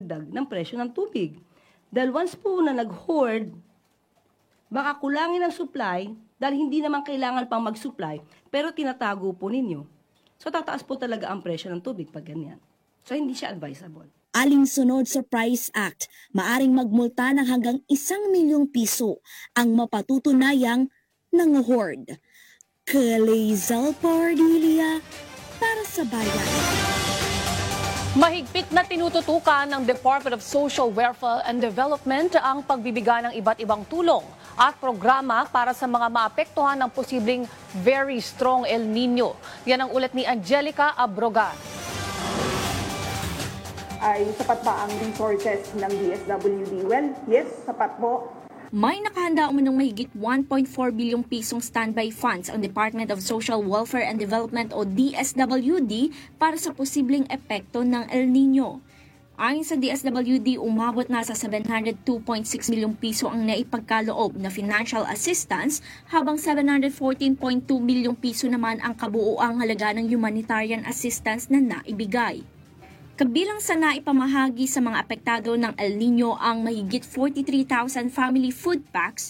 pagdagdag ng presyo ng tubig. Dahil once po na nag-hoard, baka kulangin ang supply dahil hindi naman kailangan pang mag-supply, pero tinatago po ninyo. So tataas po talaga ang presyo ng tubig pag ganyan. So hindi siya advisable. Alinsunod sa Price Act, maaring magmulta ng hanggang 1 milyong piso ang mapatutunayang nang-hoard. Kalezal Pardilia para sa bayan. Mahigpit na tinututukan ng Department of Social Welfare and Development ang pagbibigay ng iba't ibang tulong at programa para sa mga maapektuhan ng posibleng very strong El Nino. Yan ang ulat ni Angelica Abrogar. Ay sapat ba ang resources ng DSWD? Well, yes, sapat po. May nakahanda umanong mahigit 1.4 bilyong pisong standby funds ang Department of Social Welfare and Development o DSWD para sa posibleng epekto ng El Nino. Ayon sa DSWD, umabot na sa 702.6 milyong piso ang naipagkaloob na financial assistance habang 714.2 milyong piso naman ang kabuuang halaga ng humanitarian assistance na naibigay. Kabilang sa naipamahagi sa mga apektado ng El Nino ang mahigit 43,000 family food packs,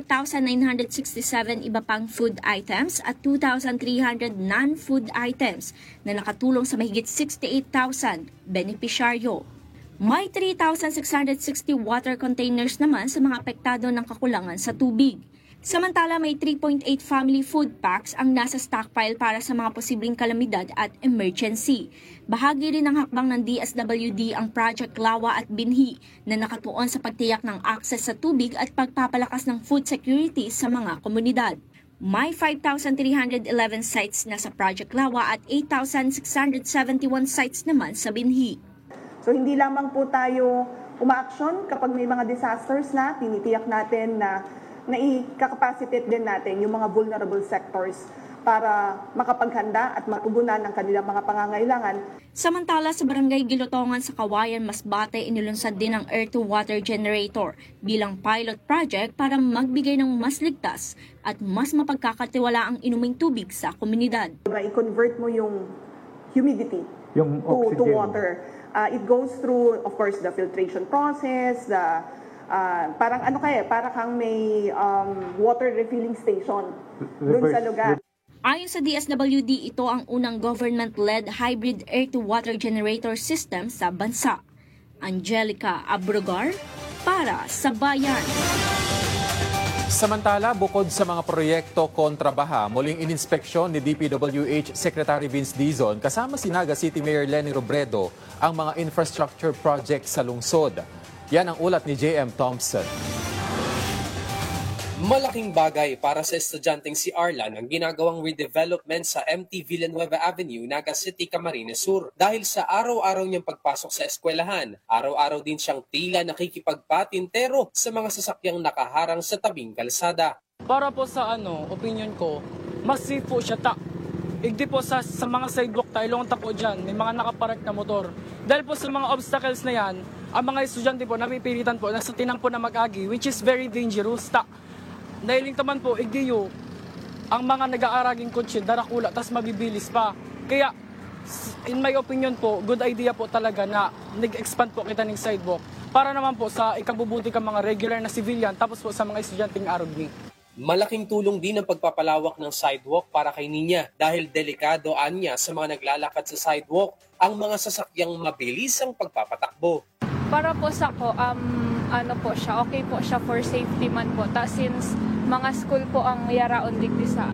4,967 iba pang food items at 2,300 non-food items na nakatulong sa mahigit 68,000 benepisyaryo. May 3,660 water containers naman sa mga apektado ng kakulangan sa tubig. Samantala, may 3.8 family food packs ang nasa stockpile para sa mga posibleng kalamidad at emergency. Bahagi rin ng hakbang ng DSWD ang Project Lawa at Binhi na nakatuon sa pagtiyak ng access sa tubig at pagpapalakas ng food security sa mga komunidad. May 5,311 sites na sa Project Lawa at 8,671 sites naman sa Binhi. So hindi lamang po tayo umaaksyon kapag may mga disasters na, tinitiyak natin na i-capacitate din natin yung mga vulnerable sectors para makapaghanda at matugunan ang kanilang mga pangangailangan. Samantala sa Barangay Gilotongan sa Kawayan, Masbate, inilunsad din ang air-to-water generator bilang pilot project para magbigay ng mas ligtas at mas mapagkakatiwala ang inuming tubig sa komunidad. I-convert mo yung humidity yung to water. It goes through, of course, the filtration process, parang para kang may water refilling station doon sa lugar. Ayon sa DSWD, ito ang unang government-led hybrid air-to-water generator system sa bansa. Angelica Abrogar para sa Bayan. Samantala, bukod sa mga proyekto kontra baha, muling ininspeksyon ni DPWH Secretary Vince Dizon kasama si Naga City Mayor Leni Robredo ang mga infrastructure projects sa lungsod. Yan ang ulat ni J.M. Thompson. Malaking bagay para sa estudyanteng si Arlan ang ginagawang redevelopment sa MT Villanueva Avenue, Naga City, Camarines Sur. Dahil sa araw-araw niyang pagpasok sa eskwelahan, araw-araw din siyang tila nakikipagpatintero sa mga sasakyang nakaharang sa tabing kalsada. Para po sa opinion ko, mas safe po siya Igdi po sa mga sidewalk tayo, long po dyan, may mga nakapark na motor. Dahil po sa mga obstacles na yan, ang mga estudyante po napipilitan po na sa tinang po na mag-agi, which is very dangerous. Dahil taman po, igdiyo, ang mga nag-aaraging kotse, darakula, tas mabibilis pa. Kaya, in my opinion po, good idea po talaga na nag-expand po kita ng sidewalk para naman po sa ikabubuti ka mga regular na civilian, tapos po sa mga estudyanteng arugni. Malaking tulong din ang pagpapalawak ng sidewalk para kay Ninya dahil delikado anya sa mga naglalakad sa sidewalk ang mga sasakyang mabilis ang pagpapatakbo. Para po sa ko, po siya, okay po siya for safety man po. Since mga school po ang yaraon digdi sa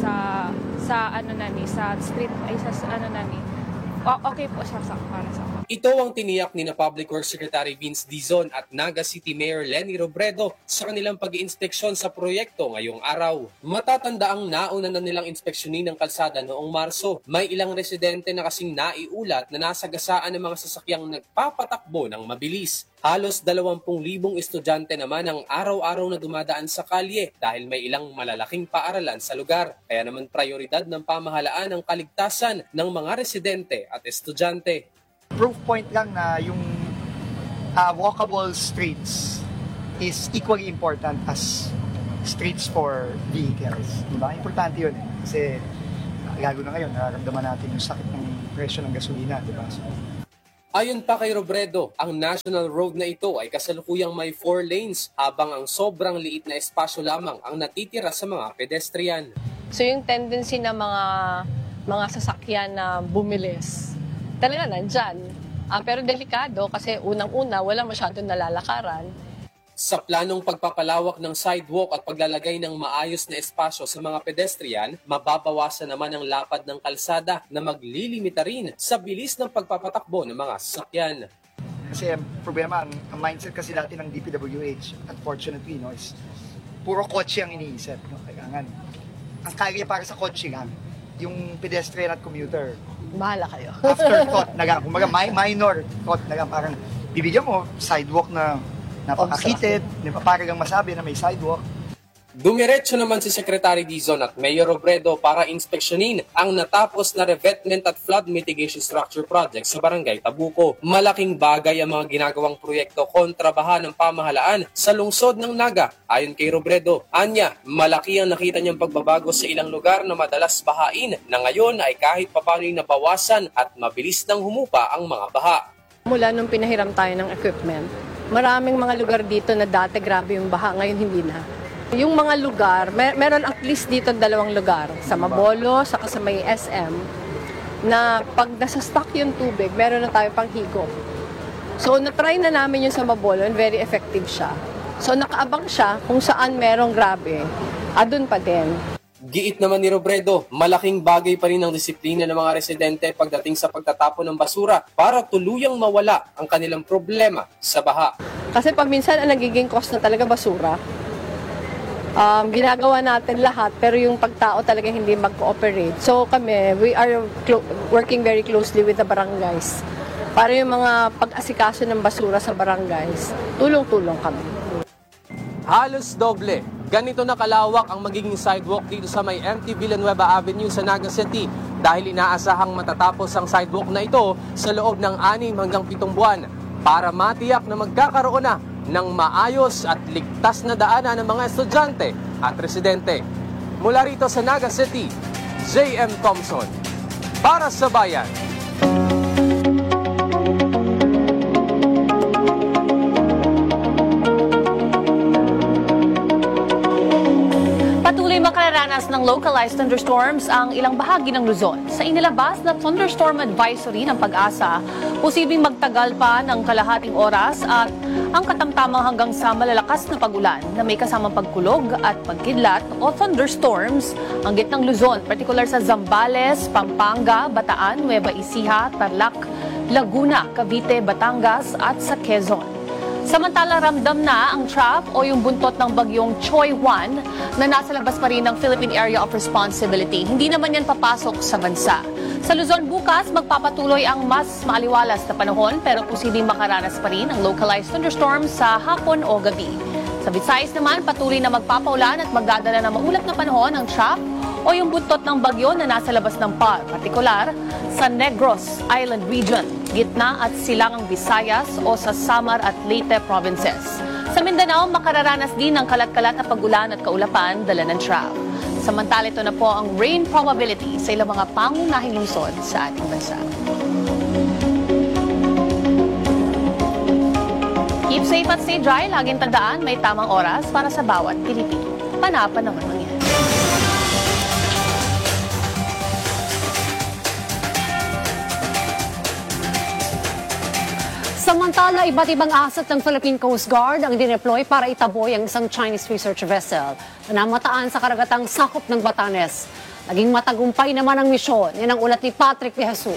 street ay okay po siya para sa ko. Ito ang tiniyak ni na Public Works Secretary Vince Dizon at Naga City Mayor Leni Robredo sa kanilang pag-iinspeksyon sa proyekto ngayong araw. Matatanda ang nauna na nilang inspeksyonin ng kalsada noong Marso. May ilang residente na kasing naiulat na nasagasaan ng mga sasakyang nagpapatakbo ng mabilis. Halos 20,000 estudyante naman ang araw-araw na dumadaan sa kalye dahil may ilang malalaking paaralan sa lugar. Kaya naman prioridad ng pamahalaan ang kaligtasan ng mga residente at estudyante. Proof point lang na yung walkable streets is equally important as streets for vehicles. Diba? Importante yun kasi lalo na ngayon, nararamdaman natin yung sakit ng presyo ng gasolina. Diba? So, Ayon pa kay Robredo, ang national road na ito ay kasalukuyang may 4 lanes habang ang sobrang liit na espasyo lamang ang natitira sa mga pedestrian. So yung tendency ng mga sasakyan na bumilis, talaga nandyan. Pero delikado kasi unang-una wala masyadong nalalakaran. Sa planong pagpapalawak ng sidewalk at paglalagay ng maayos na espasyo sa mga pedestrian, mababawasan naman ang lapad ng kalsada na maglilimita rin sa bilis ng pagpapatakbo ng mga sasakyan. Kasi ang problema, ang mindset kasi dati ng DPWH, unfortunately, no, is puro kotse ang iniisip. No? Kailangan. Ang kaya para sa kotse lang, yung pedestrian at commuter. Bahala kayo. Afterthought na lang, kumbaga minor thought na lang, parang bibigyan mo sidewalk na napakakitid, para lang masabi na may sidewalk. Dumiretso naman si Secretary Dizon at Mayor Robredo para inspeksyonin ang natapos na revetment at flood mitigation structure project sa Barangay Tabuco. Malaking bagay ang mga ginagawang proyekto kontra baha ng pamahalaan sa lungsod ng Naga. Ayon kay Robredo, anya, malaki ang nakita niyang pagbabago sa ilang lugar na madalas bahain na ngayon ay kahit papano'y nabawasan at mabilis nang humupa ang mga baha. Mula nung pinahiram tayo ng equipment, maraming mga lugar dito na dati grabe yung baha, ngayon hindi na. Yung mga lugar, meron at least dito 2 lugar, sa Mabolo, saka sa may SM, na pag nasa-stock yung tubig, meron na tayo pang higop. So, na-try na namin yung sa Mabolo and very effective siya. So, nakaabang siya kung saan merong grabe, adun pa din. Giit naman ni Robredo, malaking bagay pa rin ang disiplina ng mga residente pagdating sa pagtatapon ng basura para tuluyang mawala ang kanilang problema sa baha. Kasi pag minsan ang nagiging cost na talaga basura, ginagawa natin lahat pero yung pagtao talaga hindi mag-cooperate. So kami, we are working very closely with the barangays para yung mga pag-asikaso ng basura sa barangays, tulong-tulong kami. Halos doble. Ganito na kalawak ang magiging sidewalk dito sa may MT Villanueva Avenue sa Naga City dahil inaasahang matatapos ang sidewalk na ito sa loob ng 6 hanggang 7 buwan para matiyak na magkakaroon na ng maayos at ligtas na daanan ng mga estudyante at residente. Mula rito sa Naga City, J.M. Thompson, para sa Bayan. Patuloy makararanas ng localized thunderstorms ang ilang bahagi ng Luzon. Sa inilabas na thunderstorm advisory ng Pag-asa, posibleng magtagal pa ng kalahating oras at ang katamtamang hanggang sa malalakas na pagulan na may kasamang pagkulog at pagkidlat o thunderstorms ang gitnang Luzon, partikular sa Zambales, Pampanga, Bataan, Nueva Ecija, Tarlac, Laguna, Cavite, Batangas at sa Quezon. Samantala, ramdam na ang trough o yung buntot ng bagyong Choy 1 na nasa labas pa rin ng Philippine Area of Responsibility. Hindi naman yan papasok sa bansa. Sa Luzon bukas, magpapatuloy ang mas maaliwalas na panahon pero posibleng makaranas pa rin ang localized thunderstorms sa hapon o gabi. Sa Visayas naman, patuloy na magpapaulan at magdadala ng maulap na panahon ang trough o yung buntot ng bagyo na nasa labas ng PAR, partikular sa Negros Island Region, Gitna at Silangang Visayas o sa Samar at Leyte provinces. Sa Mindanao, makararanas din ng kalat-kalat na pag-ulan at kaulapan dala ng trough. Samantala, ito na po ang rain probability sa ilang mga pangunahing lungsod sa ating bansa. Keep safe at stay dry. Laging tandaan, may tamang oras para sa bawat Pilipino. Panapanahon lang yan. Samantala, iba't ibang asset ng Philippine Coast Guard ang dineploy para itaboy ang isang Chinese research vessel na namataan sa karagatang sakop ng Batanes. Naging matagumpay naman ang misyon. Yan ang ulat ni Patrick de Jesus.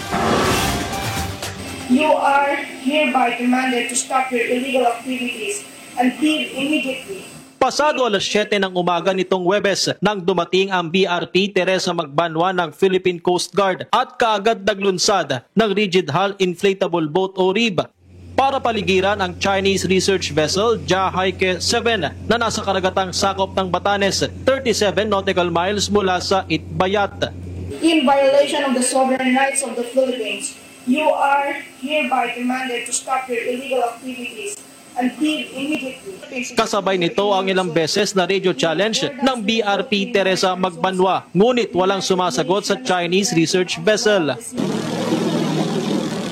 You are hereby commanded to stop your illegal activities and leave immediately. Pasado alas 7 ng umaga nitong Huwebes nang dumating ang BRP Teresa Magbanwa ng Philippine Coast Guard at kaagad naglunsad ng Rigid Hull Inflatable Boat o RIB para paligiran ang Chinese research vessel Jiahaike 7 na nasa karagatang sakop ng Batanes, 37 nautical miles mula sa Itbayat. In violation of the sovereign rights of the Philippines, you are hereby commanded to stop your illegal activities and leave immediately. Kasabay nito ang ilang beses na radio challenge ng BRP Teresa Magbanwa, ngunit walang sumasagot sa Chinese research vessel.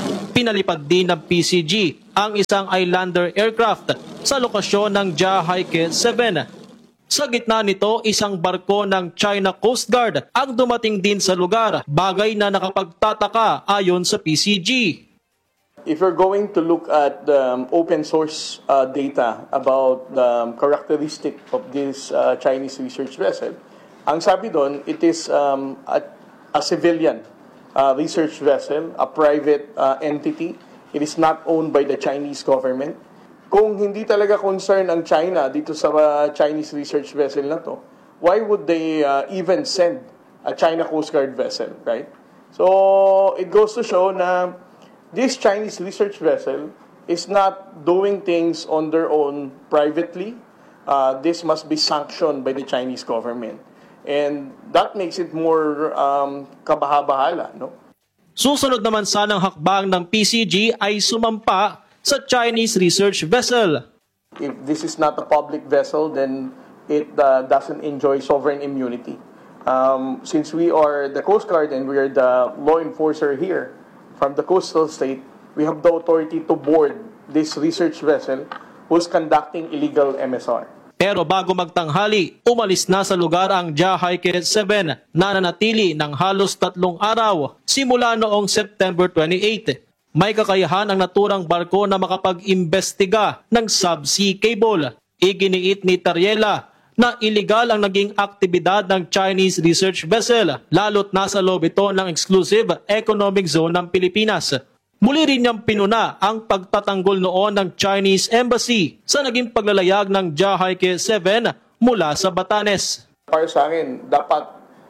pinalipad din ng PCG ang isang Islander aircraft sa lokasyon ng Jahaike 7. Sa gitna nito, isang barko ng China Coast Guard ang dumating din sa lugar, bagay na nakapagtataka ayon sa PCG. If you're going to look at the open source data about the characteristic of this Chinese research vessel, ang sabi doon, it is a civilian research vessel, a private entity. It is not owned by the Chinese government. Kung hindi talaga concern ang China dito sa Chinese research vessel na to, why would they even send a China Coast Guard vessel, right? So, it goes to show na this Chinese research vessel is not doing things on their own privately. This must be sanctioned by the Chinese government. And that makes it more kabaha-bahala, no? Susunod naman sanang hakbang ng PCG ay sumampa sa Chinese research vessel. If this is not a public vessel, then it doesn't enjoy sovereign immunity. Since we are the Coast Guard and we are the law enforcer here from the coastal state, we have the authority to board this research vessel who's conducting illegal MSR. Pero bago magtanghali, umalis na sa lugar ang Jahaike 7 na nanatili ng halos 3 araw simula noong September 28. May kakayahan ang naturang barko na makapag-imbestiga ng subsea cable. Iginiit ni Tariela na iligal ang naging aktibidad ng Chinese research vessel, lalo't nasa loob ito ng exclusive economic zone ng Pilipinas. Muli rin niyang pinuna ang pagtatanggol noon ng Chinese Embassy sa naging paglalayag ng Jahaike 7 mula sa Batanes. Para sa akin, dapat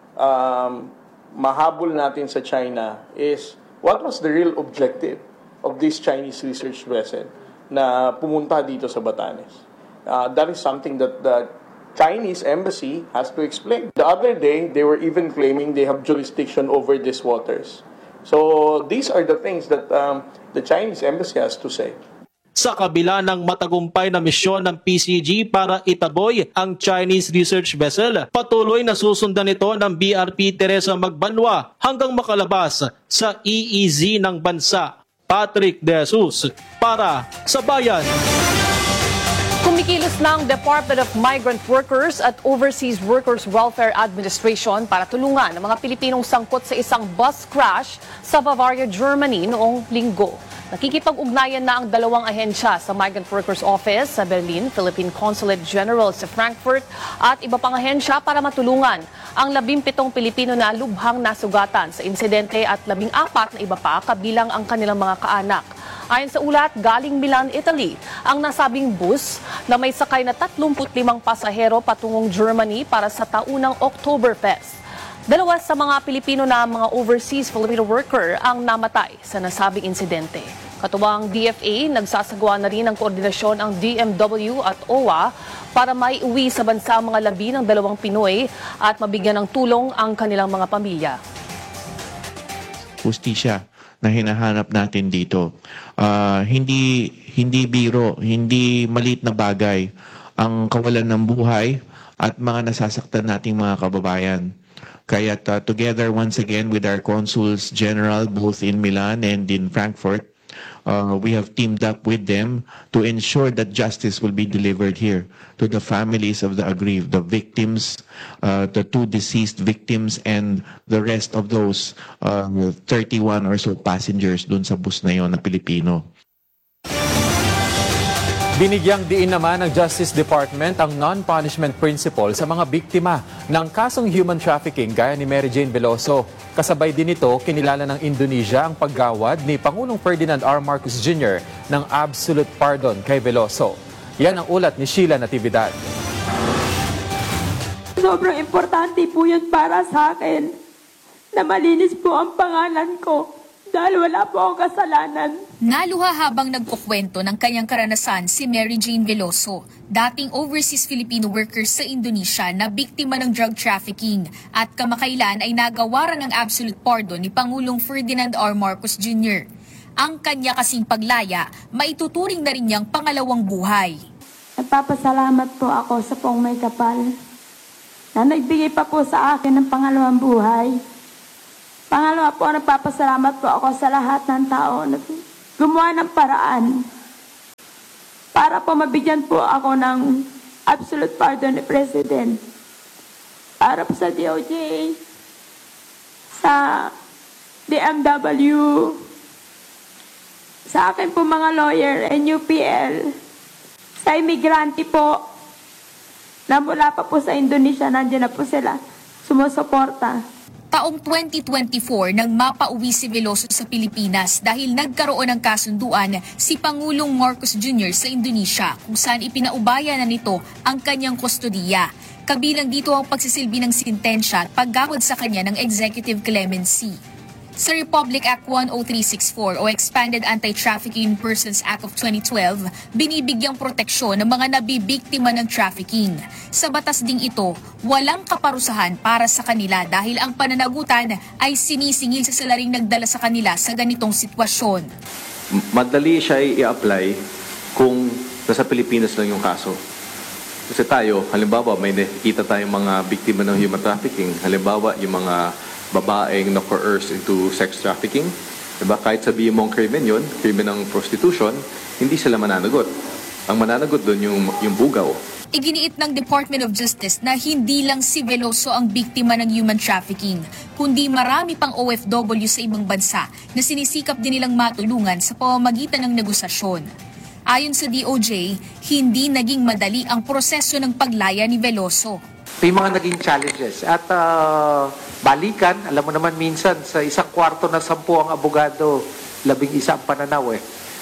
mahabol natin sa China is what was the real objective of this Chinese research vessel na pumunta dito sa Batanes? That is something that the Chinese embassy has to explain. The other day, they were even claiming they have jurisdiction over these waters. So these are the things that the Chinese embassy has to say. Sa kabila ng matagumpay na misyon ng PCG para itaboy ang Chinese research vessel, patuloy na susundan ito ng BRP Teresa Magbanwa hanggang makalabas sa EEZ ng bansa. Patrick De Jesus para sa Bayan. Kumikilos na ang Department of Migrant Workers at Overseas Workers Welfare Administration para tulungan ang mga Pilipinong sangkot sa isang bus crash sa Bavaria, Germany noong linggo. Nakikipag-ugnayan na ang 2 ahensya sa Migrant Workers Office sa Berlin, Philippine Consulate General sa Frankfurt at iba pang ahensya para matulungan ang 17 Pilipino na lubhang nasugatan sa insidente at 14 na iba pa kabilang ang kanilang mga kaanak. Ayon sa ulat, galing Milan, Italy, ang nasabing bus na may sakay na 35 pasahero patungong Germany para sa taunang Oktoberfest. 2 sa mga Pilipino na mga overseas Filipino worker ang namatay sa nasabing insidente. Katuwang DFA, nagsasagawa na rin ng koordinasyon ang DMW at OWA para maiuwi sa bansa ang mga labi ng 2 Pinoy at mabigyan ng tulong ang kanilang mga pamilya. Hustisya na hinahanap natin dito. Hindi biro, hindi maliit na bagay ang kawalan ng buhay at mga nasasaktan nating mga kababayan. Kaya together once again with our consuls general both in Milan and in Frankfurt, we have teamed up with them to ensure that justice will be delivered here to the families of the aggrieved, the victims, the 2 deceased victims and the rest of those 31 or so passengers dun sa bus na yon na Pilipino. Binigyang diin naman ng Justice Department ang non-punishment principle sa mga biktima ng kasong human trafficking gaya ni Mary Jane Veloso. Kasabay din ito, kinilala ng Indonesia ang paggawad ni Pangulong Ferdinand R. Marcos Jr. ng absolute pardon kay Veloso. Yan ang ulat ni Sheila Natividad. Sobrang importante po yun para sa akin na malinis po ang pangalan ko. Dahil wala po akong kasalanan. Naluha habang nagkukwento ng kanyang karanasan si Mary Jane Veloso, dating overseas Filipino worker sa Indonesia na biktima ng drug trafficking at kamakailan ay nagawaran ng absolute pardon ni Pangulong Ferdinand R. Marcos Jr. Ang kanya kasing paglaya, maituturing na rin niyang pangalawang buhay. Nagpapasalamat po ako sa Pong May Kapal na nagbigay pa po sa akin ng pangalawang buhay. Pangalawa po, nagpapasalamat po ako sa lahat ng tao na gumawa ng paraan para po mabigyan po ako ng absolute pardon ni President. Para po sa DOJ, sa DMW, sa akin po mga lawyer, NUPL, sa imigrante po, na mula pa po sa Indonesia, nandiyan na po sila, sumusuporta. Taong 2024 nang mapauwi si Veloso sa Pilipinas dahil nagkaroon ng kasunduan si Pangulong Marcos Jr. sa Indonesia kung saan ipinaubaya na nito ang kanyang kustodiya. Kabilang dito ang pagsisilbi ng sintensya at paggawad sa kanya ng executive clemency. Sa Republic Act 10364 o Expanded Anti-Trafficking in Persons Act of 2012, binibigyang proteksyon ng mga nabibiktima ng trafficking. Sa batas ding ito, walang kaparusahan para sa kanila dahil ang pananagutan ay sinisingil sa salaring nagdala sa kanila sa ganitong sitwasyon. Madali siya i-apply kung nasa Pilipinas lang yung kaso. Kasi tayo, halimbawa, may nakikita tayong mga biktima ng human trafficking. Halimbawa, yung mga babaeng na-coerce into sex trafficking. Diba? Kahit sabihin mong krimen yun, krimen ng prostitution, hindi sila mananagot. Ang mananagot doon yung bugaw. Iginiit ng Department of Justice na hindi lang si Veloso ang biktima ng human trafficking, kundi marami pang OFW sa ibang bansa na sinisikap din nilang matulungan sa pamamagitan ng negosasyon. Ayon sa DOJ, hindi naging madali ang proseso ng paglaya ni Veloso. May mga naging challenges at balikan, alam mo naman minsan sa isang kwarto na 10 ang abogado, 11 ang pananaw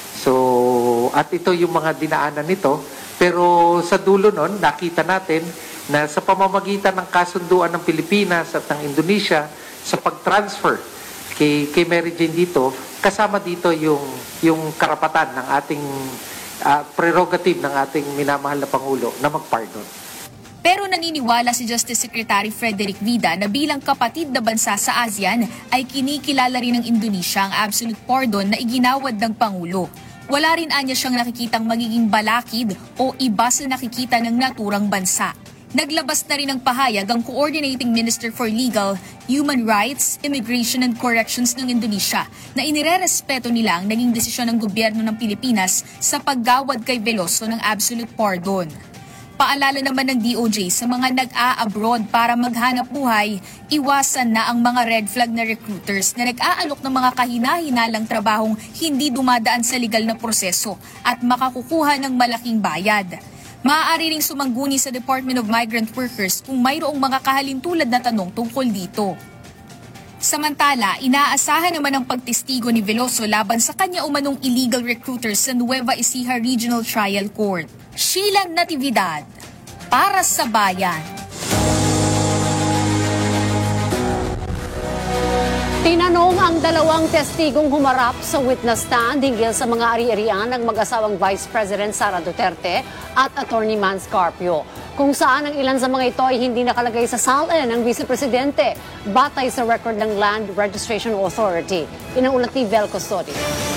So, at ito yung mga dinaanan nito, pero sa dulo nun, nakita natin na sa pamamagitan ng kasunduan ng Pilipinas at ng Indonesia sa pag-transfer kay Mary Jane dito, kasama dito yung karapatan ng ating prerogative ng ating minamahal na Pangulo na mag-pardon. Pero naniniwala si Justice Secretary Frederick Vida na bilang kapatid na bansa sa ASEAN ay kinikilala rin ng Indonesia ang absolute pardon na iginawad ng Pangulo. Wala rin anya siyang nakikitang magiging balakid o iba sa nakikita ng naturang bansa. Naglabas na rin ng pahayag ang Coordinating Minister for Legal, Human Rights, Immigration and Corrections ng Indonesia na inirerespeto nila ang naging desisyon ng gobyerno ng Pilipinas sa paggawad kay Veloso ng absolute pardon. Paalala naman ng DOJ sa mga nag-a-abroad para maghanap buhay, iwasan na ang mga red flag na recruiters na nag-aalok ng mga kahina-hinalang trabahong hindi dumadaan sa legal na proseso at makakukuha ng malaking bayad. Maaari ring sumangguni sa Department of Migrant Workers kung mayroong mga kahalintulad na tanong tungkol dito. Samantala, inaasahan naman ang pagtestigo ni Veloso laban sa kanya umanong illegal recruiters sa Nueva Ecija Regional Trial Court. Sheila Natividad, para sa Bayan. Tinanong ang dalawang testigong humarap sa witness stand hinggil sa mga ari-arian ng mag-asawang Vice President Sara Duterte at Attorney Mans Carpio, kung saan ang ilan sa mga ito ay hindi nakalagay sa SALN ng Vice Presidente batay sa record ng Land Registration Authority. Inaulat ni Vel Custodi.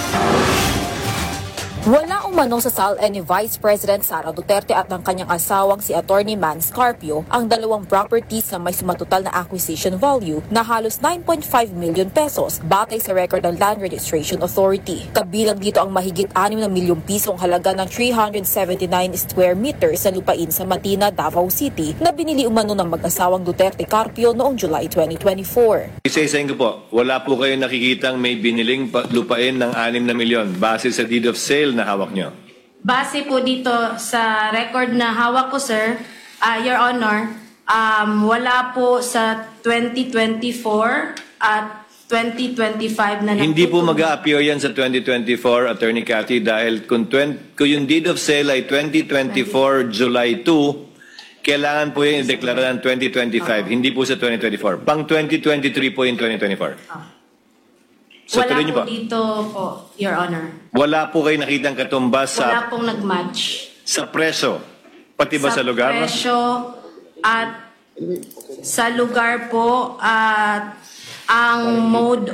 Wala umano sa SALN ni Vice President Sara Duterte at ng kanyang asawang si Attorney Mans Carpio ang dalawang properties na may sumatotal na acquisition value na halos 9.5 million pesos batay sa record ng Land Registration Authority. Kabilang dito ang mahigit 6 na milyong pisong halaga ng 379 square meters sa lupain sa Matina, Davao City na binili umano ng mag-asawang Duterte Carpio noong July 2024. Isa-isahin ko po, wala po kayo nakikitang may biniling lupain ng 6 na milyon base sa deed of sale na hawak nyo? Base po dito sa record na hawak ko, sir, Your Honor, wala po sa 2024 at 2025 na hindi po mag-a-appear yan sa 2024, Attorney Cathy, dahil kung yung deed of sale ay 2024 July 2, kailangan po yung i-deklara ng 2025, hindi po sa 2024. Pang 2023 po yung 2024. So, wala po ba? Dito po, Your Honor. Wala po kayo nakitang katumbas wala pong nag-match. Sa preso, pati ba sa lugar? Sa presyo at sa lugar po at ang mode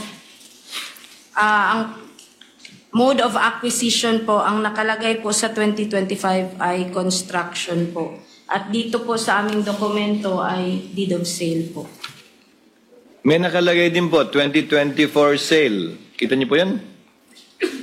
of acquisition po, ang nakalagay po sa 2025 ay construction po. At dito po sa aming dokumento ay deed of sale po. May nakalagay din po, 2024 sale. Kita niyo po yan?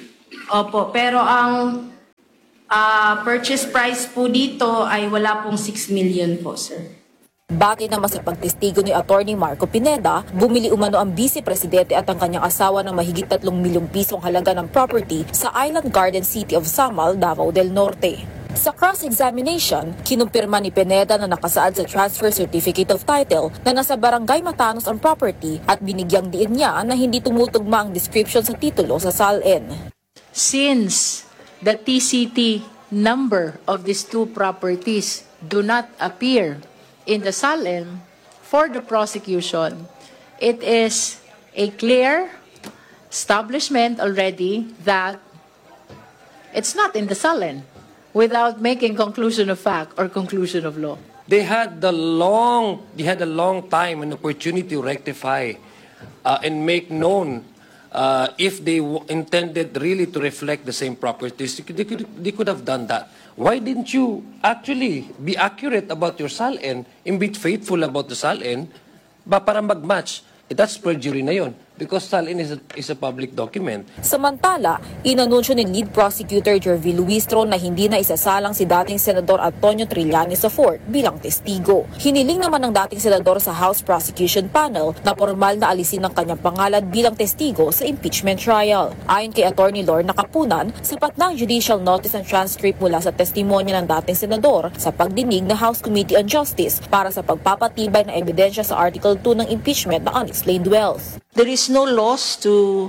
Opo, pero ang purchase price po dito ay wala pong 6 million po, sir. Batay naman sa pagtestigo ni Atty. Marco Pineda, bumili umano ang Vice Presidente at ang kanyang asawa ng mahigit 3 milyong pisong halaga ng property sa Island Garden City of Samal, Davao del Norte. Sa cross-examination, kinumpirma ni Pineda na nakasaad sa Transfer Certificate of Title na nasa Barangay Matanos ang property at binigyang diin niya na hindi tumutugma ang description sa titulo sa SALN. Since the TCT number of these two properties do not appear in the SALN for the prosecution, it is a clear establishment already that it's not in the SALN without making conclusion of fact or conclusion of law. They had a long time and opportunity to rectify and make known if they intended really to reflect the same properties. They could have done that. Why didn't you actually be accurate about your SALN and be faithful about the SALN para mag-match? That's perjury na yun because SALN is a public document. Samantala, inanunsyo ni Lead Prosecutor Jervy Luistro na hindi na isasalang si dating Senador Antonio Trillanes IV bilang testigo. Hiniling naman ng dating Senador sa House Prosecution Panel na formal na alisin ang kanyang pangalan bilang testigo sa impeachment trial. Ayon kay Atty. Lorna Kapunan, sapat na ang judicial notice and transcript mula sa testimonya ng dating Senador sa pagdinig ng House Committee on Justice para sa pagpapatibay ng ebidensya sa Article 2 ng impeachment ng unexplained wealth. There is no loss to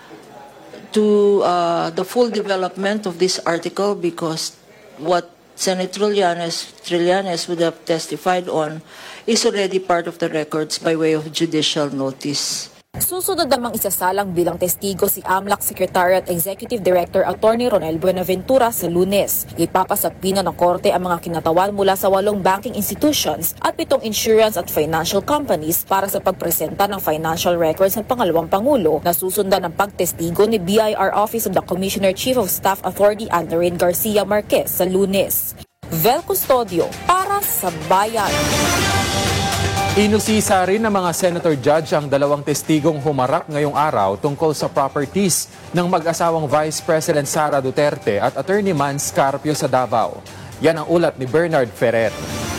the full development of this article because what Senator Trillanes would have testified on is already part of the records by way of judicial notice. Susunod namang isasalang bilang testigo si AMLAC Secretariat Executive Director Atty. Ronel Buenaventura sa Lunes. Ipapasakpina ng korte ang mga kinatawan mula sa 8 banking institutions at 7 insurance at financial companies para sa pagpresenta ng financial records ng pangalawang Pangulo na susundan ng pagtestigo ni BIR Office of the Commissioner Chief of Staff Authority Andrew Garcia Marquez sa Lunes. Vel Custodio para sa Bayan. Inusisa rin ng mga senator judge ang 2 testigong humarap ngayong araw tungkol sa properties ng mag-asawang Vice President Sara Duterte at Attorney Mans Carpio sa Davao. Yan ang ulat ni Bernard Ferrer.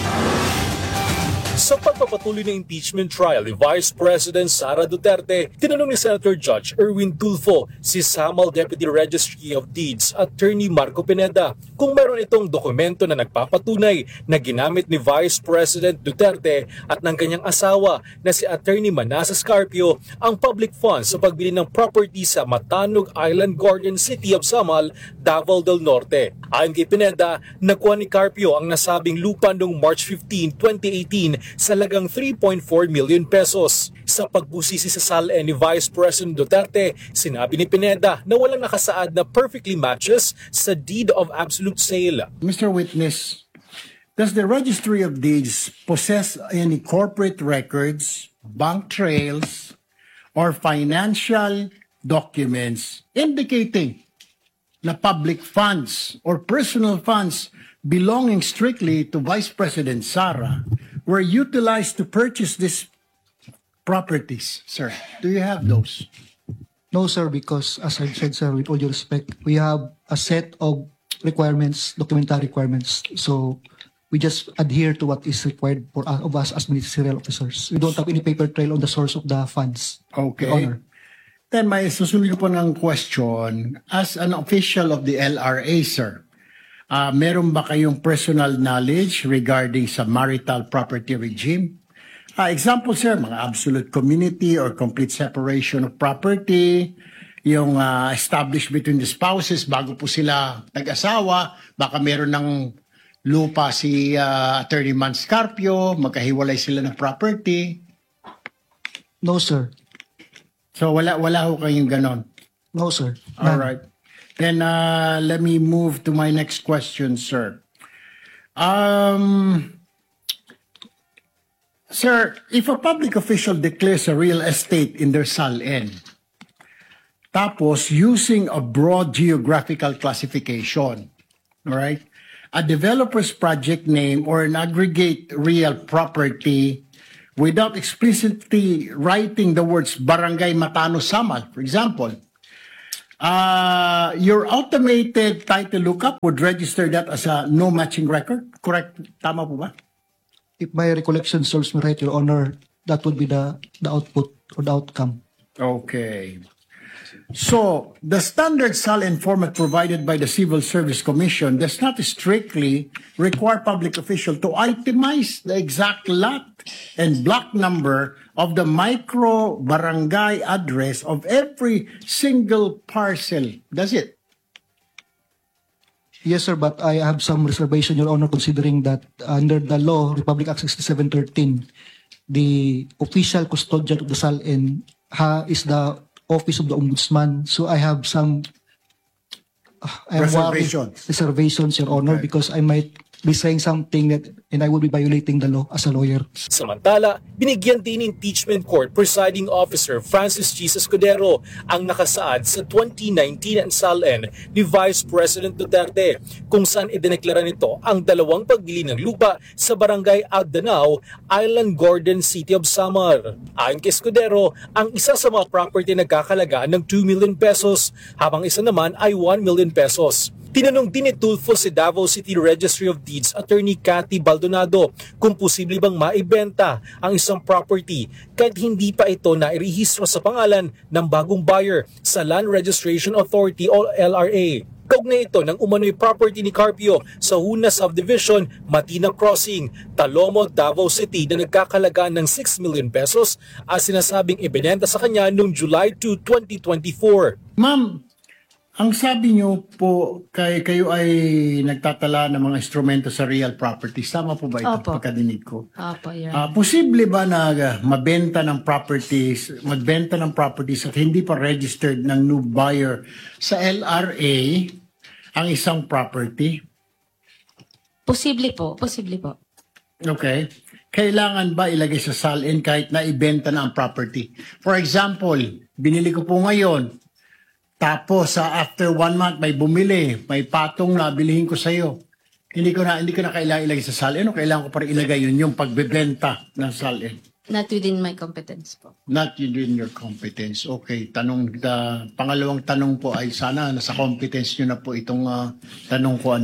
Sa pagpapatuloy ng impeachment trial ni Vice President Sara Duterte, tinanong ni Senator Judge Erwin Tulfo si Samal Deputy Registry of Deeds Attorney Marco Pineda kung meron itong dokumento na nagpapatunay na ginamit ni Vice President Duterte at ng kanyang asawa na si Attorney Manasas Carpio ang public funds sa pagbili ng property sa Matanog Island Garden City of Samal, Davao del Norte. Ayon kay Pineda, nakuha ni Carpio ang nasabing lupa noong March 15, 2018 sa lagang 3.4 million pesos. Sa pagbusisi sa SALN ni Vice President Duterte, sinabi ni Pineda na walang nakasaad na perfectly matches sa deed of absolute sale. Mr. Witness, does the Registry of Deeds possess any corporate records, bank trails, or financial documents indicating na public funds or personal funds belonging strictly to Vice President Sara were utilized to purchase these properties, sir? Do you have those? No, sir, because as I said, sir, with all due respect, we have a set of requirements, documentary requirements. So we just adhere to what is required of us as ministerial officers. We don't have any paper trail on the source of the funds. Okay. Your Honor. Then may susunod po ng question. As an official of the LRA, sir, meron ba kayong personal knowledge regarding sa marital property regime? Example, sir, mga absolute community or complete separation of property, yung established between the spouses bago po sila nag-asawa, baka meron ng lupa si Attorney Mans Carpio, magkahiwalay sila ng property. No, sir. So wala ho kayong ganon? No, sir. All right. Then let me move to my next question, sir. Sir, if a public official declares a real estate in their SALN, tapos using a broad geographical classification, all right, a developer's project name or an aggregate real property without explicitly writing the words Barangay Matanos Samal, for example, Your automated title lookup would register that as a no matching record, correct? Tama po ba? If my recollection serves me right, Your Honor, that would be the output or the outcome. Okay. So, the standard SALN format provided by the Civil Service Commission does not strictly require public official to itemize the exact lot and block number of the micro barangay address of every single parcel, does it? Yes, sir, but I have some reservation, Your Honor, considering that under the law, Republic Act 6713, the official custodian of the SALN is the Office of the Ombudsman. So I have some reservations, Your Honor, because I might be saying something that and I will be violating the law as a lawyer. Samantala, binigyan din ng Impeachment Court Presiding Officer Francis G. Escudero ang nakasaad sa 2019 ang SALN ni Vice President Duterte kung saan idineklara nito ang dalawang pagbili ng lupa sa Barangay Aldanao, Island Garden City of Samar. Ayon kay Escudero, ang isa sa mga property nagkakalagaan ng 2 million pesos habang isa naman ay 1 million pesos. Tinanong din ni Tulfo si Davao City Registry of Deeds Attorney Cathy Baldonado kung posible bang maibenta ang isang property kahit hindi pa ito nairehistro sa pangalan ng bagong buyer sa Land Registration Authority o LRA. Kaugnay ito ng umano'y property ni Carpio sa Huna Subdivision, Matina Crossing, Talomo, Davao City na nagkakalagaan ng 6 million pesos at sinasabing ibinenta sa kanya noong July 2, 2024. Ma'am, ang sabi niyo po, kayo ay nagtatala ng mga instrumento sa real properties. Tama po ba ito? Opo. Pagkadinig ko. Opo, Your Posible ba na magbenta ng properties at hindi pa registered ng new buyer sa LRA ang isang property? Posible po. Okay. Kailangan ba ilagay sa SALN kahit na ibenta na ang property? For example, binili ko po ngayon, tapos after 1 month may bumili, may patong na bilihin ko sa iyo. Hindi ko na kailangan ilagay sa SALN o kailangan ko pa rin ilagay yun yung pagbebenta ng SALN? Not within my competence po. Not within your competence. Okay, pangalawang tanong po ay sana nasa competence nyo na po itong tanong ko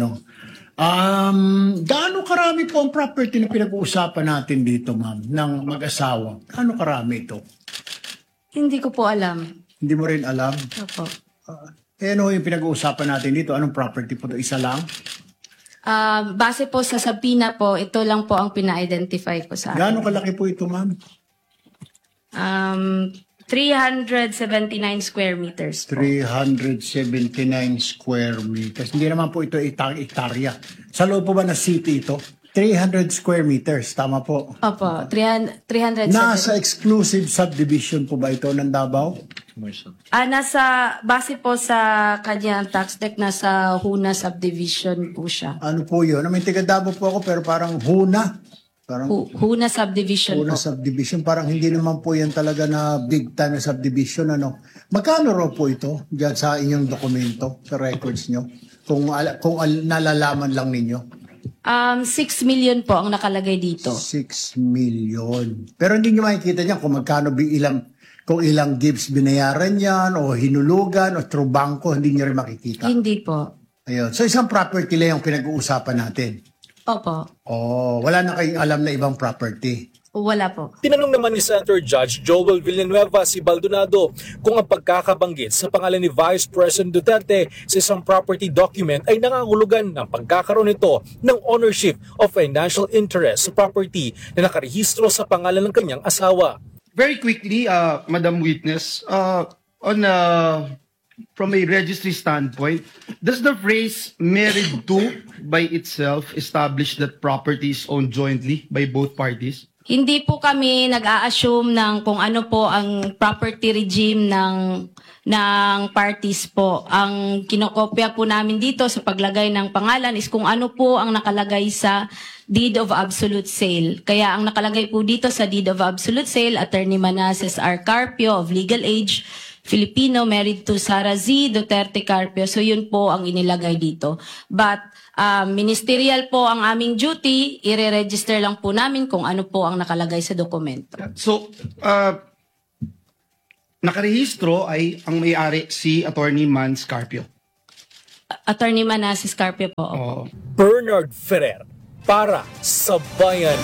gaano karami po ang property na pinag-uusapan natin dito, ma'am, ng mag-asawa? Gaano karami ito? Hindi ko po alam. Hindi mo rin alam? Opo. Ano yung pinag-uusapan natin dito? Anong property po ito? Isa lang? Base po sa subpoena po, ito lang po ang pina-identify ko sa akin. Gaano kalaki po ito, ma'am? 379 square meters po. 379 square meters. Hindi naman po ito hektarya. Sa loob po ba na city ito? 300 square meters, tama po? Opo, 300. Nasa exclusive subdivision po ba ito ng Davao? Nasa, base po sa kanyang tax deck, nasa Huna Subdivision po siya. Ano po yun? May taga Davao po ako pero parang Huna. Huna Subdivision Huna po. Subdivision. Parang hindi naman po yan talaga na big time na subdivision. Magkano raw po ito dyan sa inyong dokumento, sa records nyo? Kung nalalaman lang ninyo. 6 million po ang nakalagay dito. 6 million. Pero hindi nyo makikita niyan kung magkano kung ilang gifts binayaran yan o hinulugan o through bangko, hindi nyo rin makikita. Hindi po. Ayun. So isang property lang yung pinag-uusapan natin. Opo. Wala na kayong alam na ibang property. Wala po. Tinanong naman ni Senator Judge Joel Villanueva si Baldonado kung ang pagkakabanggit sa pangalan ni Vice President Duterte sa isang property document ay nangangahulugan ng pagkakaroon nito ng ownership of financial interest sa property na nakarehistro sa pangalan ng kanyang asawa. Very quickly, Madam Witness, from a registry standpoint, does the phrase married to by itself establish that property is owned jointly by both parties? Hindi po kami nag-a-assume ng kung ano po ang property regime ng parties po. Ang kinokopya po namin dito sa paglagay ng pangalan is kung ano po ang nakalagay sa deed of absolute sale. Kaya ang nakalagay po dito sa deed of absolute sale, Attorney Manasseh R. Carpio of legal age, Filipino, married to Sara Z. Duterte Carpio. So yun po ang inilagay dito. But ministerial po ang aming duty, i-register lang po namin kung ano po ang nakalagay sa dokumento. So, nakarehistro ay ang may-ari si Attorney Man Scarpio. Attorney Man si Scarpio po. Oo. Bernard Ferrer para sa Bayan.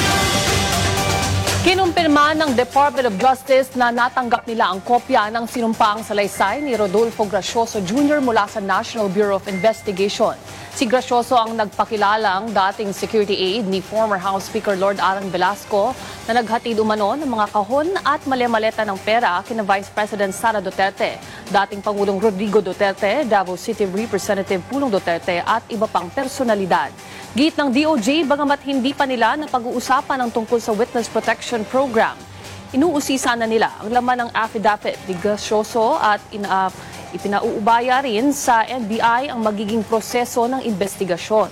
Kinumpirma ng Department of Justice na natanggap nila ang kopya ng sinumpaang salaysay ni Rodolfo Gracioso Jr. mula sa National Bureau of Investigation. Si Gracioso ang nagpakilalang dating security aide ni former House Speaker Lord Alan Velasco na naghatid umano ng mga kahon at mali-maleta ng pera kina Vice President Sara Duterte, dating Pangulong Rodrigo Duterte, Davao City Representative Pulong Duterte at iba pang personalidad. Git ng DOJ, bagamat hindi pa nila napag-uusapan ang tungkol sa Witness Protection Program, inuusisa na nila ang laman ng affidavit ni Gracioso at ipinauubaya rin sa NBI ang magiging proseso ng investigasyon.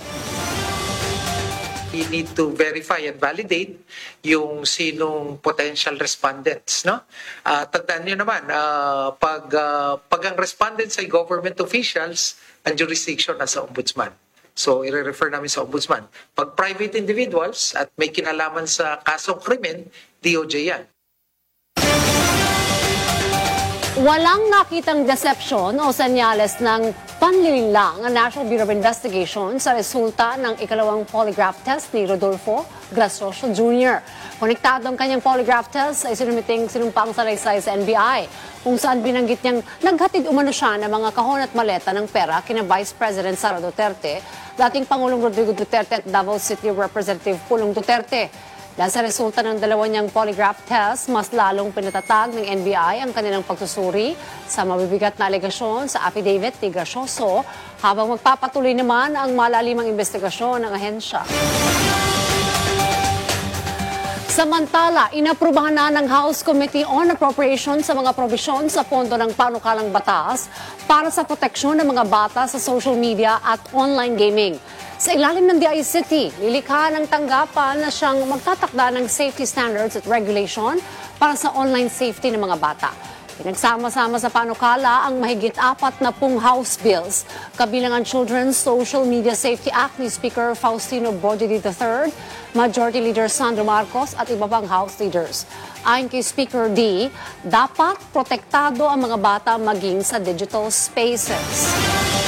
You need to verify and validate yung sinong potential respondents, no? Tandaan niyo naman, pag ang respondents ay government officials, ang jurisdiction nasa ombudsman. So, i-refer namin sa ombudsman. Pag private individuals at may kinalaman sa kasong krimen, DOJ yan. Walang nakitang deception o senyales ng panlilinlang ang National Bureau of Investigation sa resulta ng ikalawang polygraph test ni Rodolfo Gracioso Jr. Konektado ang kanyang polygraph test ay sinumpang salaysay sa NBI, kung saan binanggit niyang naghatid umano siya ng mga kahon at maleta ng pera kina Vice President Sara Duterte, dating Pangulong Rodrigo Duterte at Davao City Representative Pulong Duterte. Dahil sa resulta ng dalawa niyang polygraph test, mas lalong pinatatag ng NBI ang kanilang pagsusuri sa mabibigat na alegasyon sa affidavit ni Gracioso, habang magpapatuloy naman ang malalimang investigasyon ng ahensya. Samantala, inaprubahan na ng House Committee on Appropriations sa mga probisyon sa pondo ng panukalang batas para sa proteksyon ng mga bata sa social media at online gaming. Sa ilalim ng DICT, lilikha ng tanggapan na siyang magtatakda ng safety standards at regulation para sa online safety ng mga bata. Pinagsama-sama sa panukala ang mahigit 40 House bills, kabilang ang Children's Social Media Safety Act ni Speaker Faustino Brodedy III, Majority Leader Sandro Marcos at iba pang House leaders. Ayon kay Speaker D, dapat protektado ang mga bata maging sa digital spaces.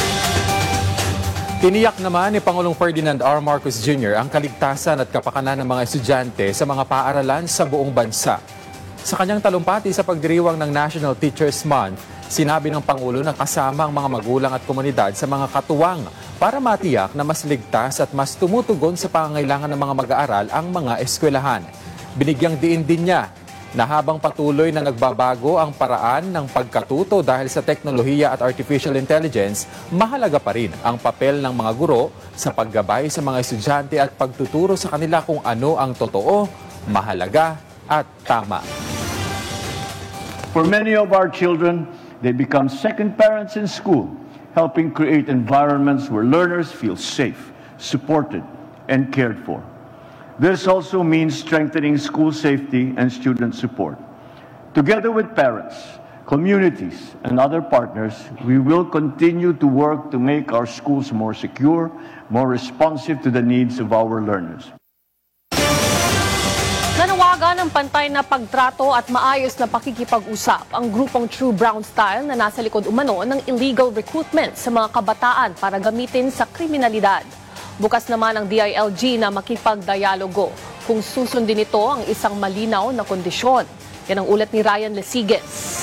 Tiniyak naman ni Pangulong Ferdinand R. Marcos Jr. ang kaligtasan at kapakanan ng mga estudyante sa mga paaralan sa buong bansa. Sa kanyang talumpati sa pagdiriwang ng National Teachers Month, sinabi ng Pangulo na kasama ang mga magulang at komunidad sa mga katuwang para matiyak na mas ligtas at mas tumutugon sa pangangailangan ng mga mag-aaral ang mga eskwelahan. Binigyang diin din niya na habang patuloy na nagbabago ang paraan ng pagkatuto dahil sa teknolohiya at artificial intelligence, mahalaga pa rin ang papel ng mga guro sa paggabay sa mga estudyante at pagtuturo sa kanila kung ano ang totoo, mahalaga at tama. For many of our children, they become second parents in school, helping create environments where learners feel safe, supported, and cared for. This also means strengthening school safety and student support. Together with parents, communities, and other partners, we will continue to work to make our schools more secure, more responsive to the needs of our learners. Nanawagan ng pantay na pagtrato at maayos na pakikipag-usap ang grupong True Brown Style na nasa likod umano ng illegal recruitment sa mga kabataan para gamitin sa kriminalidad. Bukas naman ang DILG na makipagdialogo kung susundin nito ang isang malinaw na kondisyon. Yan ang ulat ni Ryan Lesiges.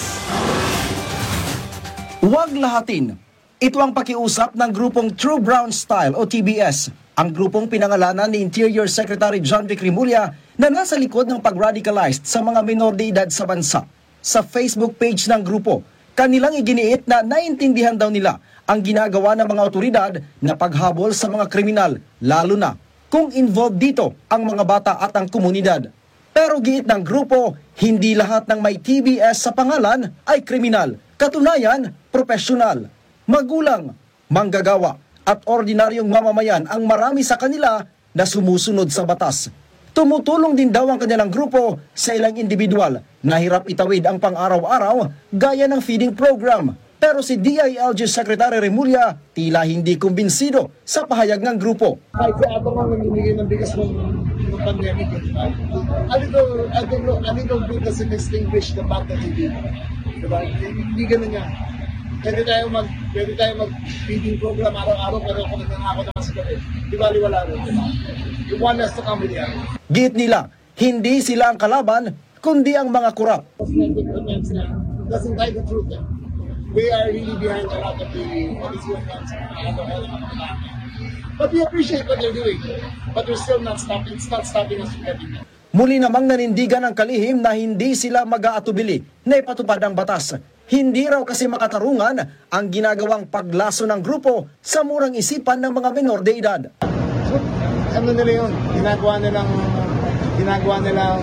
Huwag lahatin. Ito ang pakiusap ng grupong True Brown Style o TBS, ang grupong pinangalanan ni Interior Secretary John Vic Rimulya na nasa likod ng pag-radicalized sa mga minor de edad sa bansa. Sa Facebook page ng grupo, kanilang iginiit na naiintindihan daw nila ang ginagawa ng mga otoridad na paghabol sa mga kriminal, lalo na kung involved dito ang mga bata at ang komunidad. Pero giit ng grupo, hindi lahat ng may TBS sa pangalan ay kriminal. Katunayan, profesional, magulang, manggagawa at ordinaryong mamamayan ang marami sa kanila na sumusunod sa batas. Tumutulong din daw ang kanilang grupo sa ilang individual na hirap itawid ang pang-araw-araw gaya ng feeding program. Pero si DILG Secretary Rimulya tila hindi kumbinsido sa pahayag ng grupo. Kahit sa abang ang namimigay ng bigas ng pandemic, ano daw bigas na distinguish the battery dito? Diba? Hindi ganun yan. Pwede tayo mag-feeding program araw-araw, pero kung nangako na kasi kami, di ba liwala rin, diba? You want us to come with you. Giit nila, hindi sila ang kalaban, kundi ang mga kurap. Doesn't hide the truth. We are really behind a lot of the police but we appreciate what they're doing. But we're still not stopping. It's not stopping us from getting there. Muli namang nanindigan ng kalihim na hindi sila mag-aatubili na ipatupad ang batas. Hindi raw kasi makatarungan ang ginagawang paglaso ng grupo sa murang isipan ng mga menor de edad. So, ano nila yun? Ginagawa nilang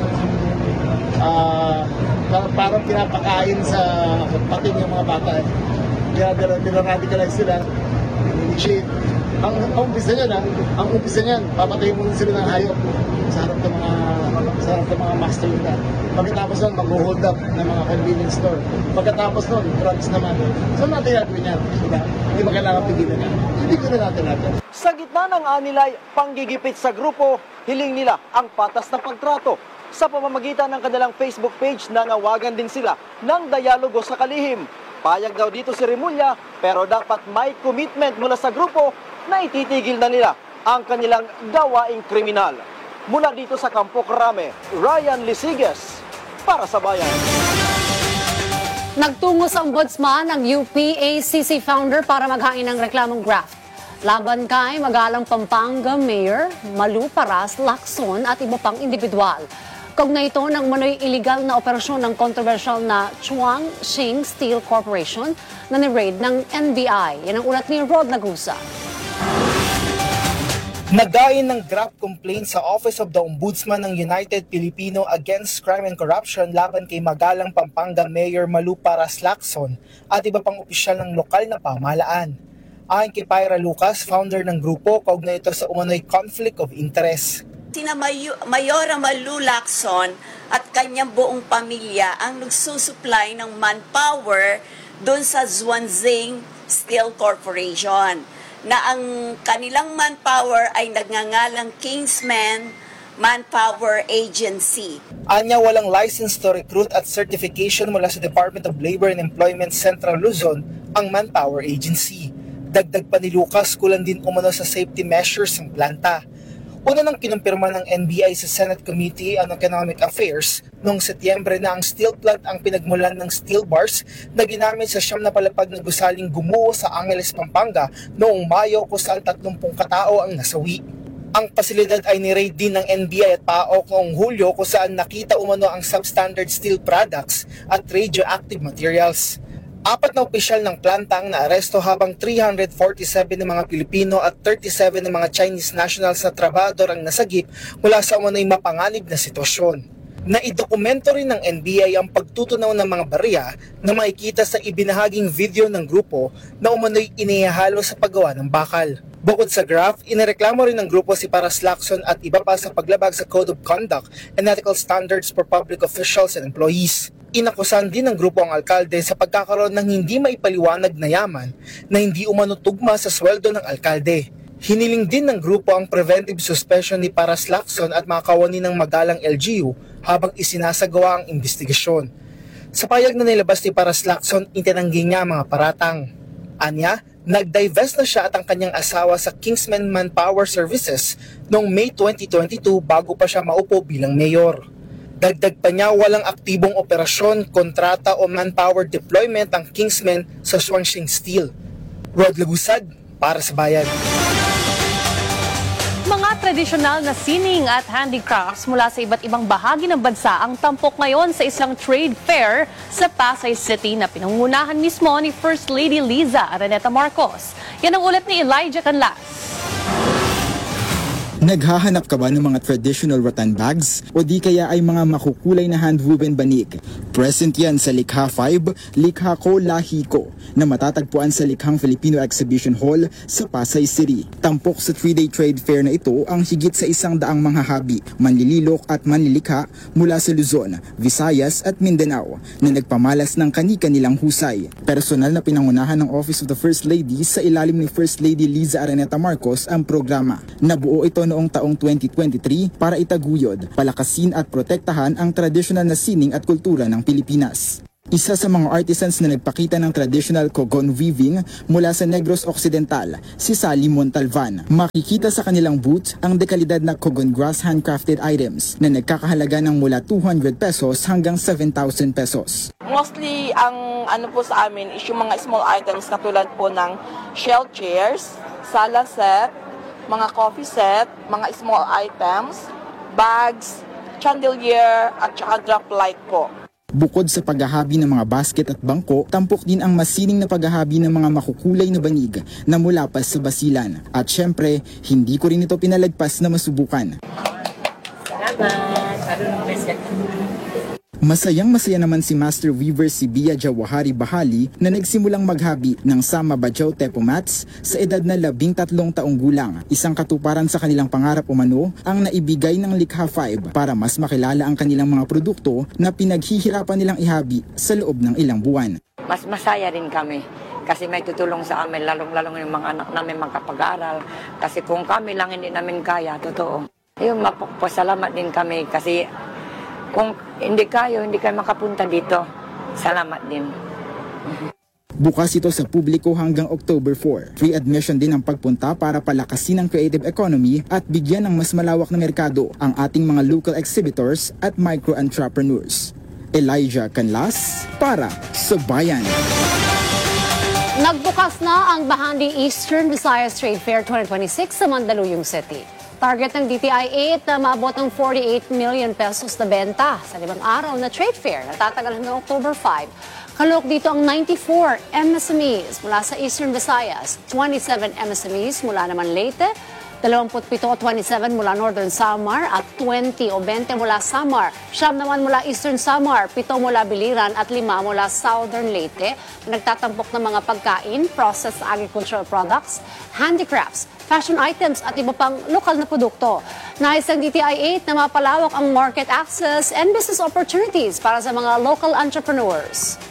parang pinapakain sa pating yung mga bata. Radicalize sila. Initiate. Ang umpisa niyan, papatayin mo sila ng hayop sa harap ng mga master nila. Pagkatapos nun, mag-hold up ng mga convenience store. Pagkatapos nun, drugs naman. So natin gagawin yan, diba? Hindi ba kailangan pigilan yan? Hindi ko na natin. Sa gitna ng anilay, panggigipit sa grupo, hiling nila ang patas na pagtrato. Sa pamamagitan ng kanilang Facebook page, nanawagan din sila ng dialogo sa kalihim. Payag daw dito si Remulla, pero dapat may commitment mula sa grupo na ititigil na nila ang kanilang gawaing kriminal. Mula dito sa Campo Crame, Ryan Lisiges, para sa Bayan. Nagtungo sa ombudsman ang UPACC founder para maghain ng reklamong graft. Laban kay Magalang Pampanga Mayor Malu Paras Lacson at iba pang individual. Kaugnay ito ng manoy illegal na operasyon ng controversial na Chuang Xing Steel Corporation na ni-raid ng NBI. Yan ang ulat ni Rod Lagusa. Nagdain ng graft complaint sa Office of the Ombudsman ng United Filipino Against Crime and Corruption laban kay Magalang Pampanga Mayor Malu Paras Lacson at iba pang opisyal ng lokal na pamahalaan. Ayon kay Pyra Lucas, founder ng grupo, kaugnay ito sa umano'y conflict of interest. Sina Mayora Malu Lacson at kanyang buong pamilya ang nagsusupply ng manpower doon sa Zhuangzheng Steel Corporation, na ang kanilang manpower ay nagngangalang Kingsman Manpower Agency. Anya walang license to recruit at certification mula sa Department of Labor and Employment Central Luzon ang Manpower Agency. Dagdag pa ni Lucas, kulang din umano sa safety measures ng planta. Una nang kinumpirma ng NBI sa Senate Committee on Economic Affairs noong Setyembre na ang steel plant ang pinagmulan ng steel bars na ginamit sa siyam na palapag na gusaling gumuho sa Angeles, Pampanga noong Mayo kung saan 30 katao ang nasawi. Ang pasilidad ay ni-raid din ng NBI at PAOK noong Hulyo kung saan nakita umano ang substandard steel products at radioactive materials. 4 na opisyal ng planta ang naaresto habang 347 ng mga Pilipino at 37 ng mga Chinese nationals na trabahador ang nasagip mula sa umano'y mapanganib na sitwasyon. Naidokumento rin ng NBI ang pagtutunaw ng mga barya na makikita sa ibinahaging video ng grupo na umano'y inihahalo sa paggawa ng bakal. Bukod sa graft, inireklamo rin ng grupo si Paras Lacson at iba pa sa paglabag sa Code of Conduct and Ethical Standards for Public Officials and Employees. Inakusan din ng grupo ang alkalde sa pagkakaroon ng hindi maipaliwanag na yaman na hindi umano tugma sa sweldo ng alkalde. Hiniling din ng grupo ang preventive suspension ni Paras Lacson at mga kawani ng Magalang LGU habang isinasagawa ang investigasyon. Sa payag na nilabas ni Paras Lacson, itinanggi niya ang mga paratang. Anya, nag-divest na siya at ang kanyang asawa sa Kingsman Manpower Services noong May 2022 bago pa siya maupo bilang mayor. Dagdag pa niya, walang aktibong operasyon, kontrata o manpower deployment ang Kingsman sa Zhuangzheng Steel. Rod Lagusad, para sa Bayan. Mga tradisyonal na sining at handicrafts mula sa iba't ibang bahagi ng bansa ang tampok ngayon sa isang trade fair sa Pasay City na pinangunahan mismo ni First Lady Liza Araneta Marcos. Yan ang ulat ni Elijah Canlas. Naghahanap ka ba ng mga traditional rattan bags o di kaya ay mga makukulay na hand-woven banig? Present yan sa Likha 5, Likha Ko Lahi Ko na matatagpuan sa Likhang Filipino Exhibition Hall sa Pasay City. Tampok sa 3-day trade fair na ito ang higit sa 100 mga habi, manlililok at manlilikha mula sa Luzon, Visayas at Mindanao na nagpamalas ng kani-kanilang husay. Personal na pinangunahan ng Office of the First Lady sa ilalim ni First Lady Liza Araneta Marcos ang programa. Nabuo ito noong taong 2023 para itaguyod, palakasin at protektahan ang tradisyonal na sining at kultura ng Pilipinas. Isa sa mga artisans na nagpakita ng traditional cogon weaving mula sa Negros Occidental, si Sally Montalvan. Makikita sa kanilang booth ang dekalidad na cogon grass handcrafted items na nagkakahalaga ng mula 200 pesos hanggang 7,000 pesos. Mostly, ang ano po sa amin is yung mga small items katulad po ng shell chairs, sala set, mga coffee set, mga small items, bags, chandelier, at saka drop light po. Bukod sa paghahabi ng mga basket at bangko, tampok din ang masining na paghahabi ng mga makukulay na banig na mula pa sa basilan. At syempre, hindi ko rin ito pinalagpas na masubukan. Masayang-masaya naman si Master Weaver si Bia Jawahari Bahali na nagsimulang maghabi ng Sama Bajaw Tepo Mats sa edad na 13 taong gulang. Isang katuparan sa kanilang pangarap umano ang naibigay ng Likha 5 para mas makilala ang kanilang mga produkto na pinaghihirapan nilang ihabi sa loob ng ilang buwan. Mas masaya rin kami kasi may tutulong sa amin, lalong-lalong yung mga anak namin magkapag-aral. Kasi kung kami lang hindi namin kaya, totoo. Yung mapasalamat din kami kasi kung hindi kayo makapunta dito, salamat din. Bukas ito sa publiko hanggang October 4. Free admission din ang pagpunta para palakasin ang creative economy at bigyan ng mas malawak na merkado ang ating mga local exhibitors at micro-entrepreneurs. Elijah Canlas para sa Bayan. Nagbukas na ang Bahandi Eastern Visayas Trade Fair 2026 sa Mandaluyong City. Target ng DTI 8 na maabot ng 48 million pesos na benta sa 5 araw na trade fair na tatagal hanggang October 5. Kalok dito ang 94 MSMEs mula sa Eastern Visayas, 27 MSMEs mula naman Leyte, 27 o 27 mula Northern Samar at 20 o 20 mula Samar. 7 naman mula Eastern Samar, 7 mula Biliran at 5 mula Southern Leyte na nagtatampok ng mga pagkain, processed agricultural products, handicrafts, fashion items at iba pang lokal na produkto. Nais ang DTI 8 na mapalawak ang market access and business opportunities para sa mga local entrepreneurs.